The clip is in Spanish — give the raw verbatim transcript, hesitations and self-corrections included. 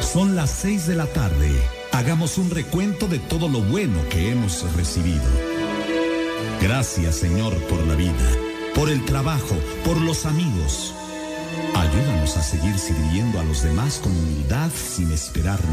Son las seis de la tarde. Hagamos un recuento de todo lo bueno que hemos recibido. Gracias, Señor, por la vida, por el trabajo, por los amigos. Ayúdanos a seguir sirviendo a los demás con humildad sin esperar